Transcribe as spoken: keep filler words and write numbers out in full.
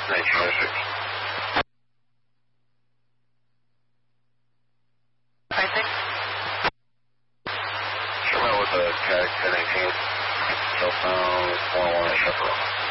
nineteen oh six. Five six. Come out with a tag ten nineteen. Cell phone four one Chaparral.